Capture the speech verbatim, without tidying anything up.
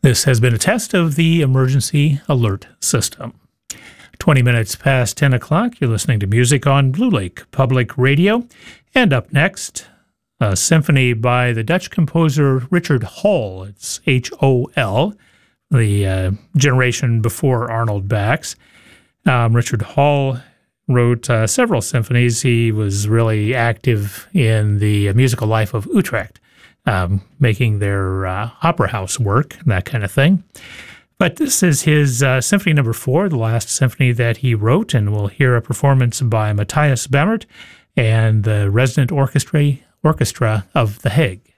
This has been a test of the emergency alert system. twenty minutes past ten o'clock, you're listening to music on Blue Lake Public Radio. And up next, a symphony by the Dutch composer Richard Hol. It's H O L, the uh, generation before Arnold Bax. Um, Richard Hol wrote uh, several symphonies. He was really active in the musical life of Utrecht, um, making their uh, opera house work, that kind of thing. But this is his uh, Symphony Number Four, the last symphony that he wrote, and we'll hear a performance by Matthias Bamert and the Resident Orchestra, Orchestra of The Hague.